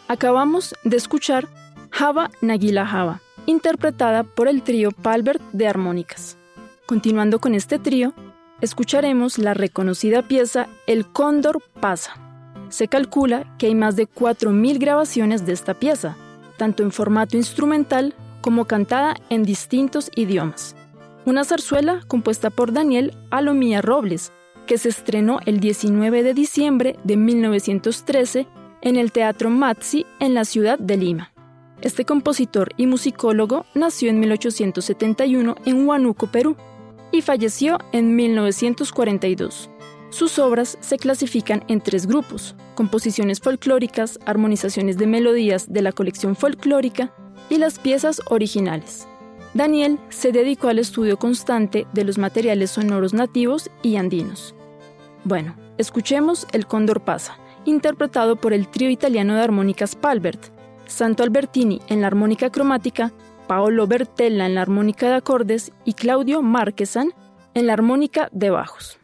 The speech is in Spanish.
Acabamos de escuchar Hava Nagila Hava, interpretada por el trío Palbert de armónicas. Continuando con este trío, escucharemos la reconocida pieza El Cóndor Pasa. Se calcula que hay más de 4.000 grabaciones de esta pieza, tanto en formato instrumental como cantada en distintos idiomas. Una zarzuela compuesta por Daniel Alomía Robles, que se estrenó el 19 de diciembre de 1913 en el Teatro Mazzi en la ciudad de Lima. Este compositor y musicólogo nació en 1871 en Huánuco, Perú, y falleció en 1942. Sus obras se clasifican en 3 grupos: composiciones folclóricas, armonizaciones de melodías de la colección folclórica y las piezas originales. Daniel se dedicó al estudio constante de los materiales sonoros nativos y andinos. Bueno, escuchemos El Cóndor Pasa, interpretado por el trío italiano de armónicas Palbert, Santo Albertini en la armónica cromática, Paolo Bertella en la armónica de acordes y Claudio Marchesan en la armónica de bajos.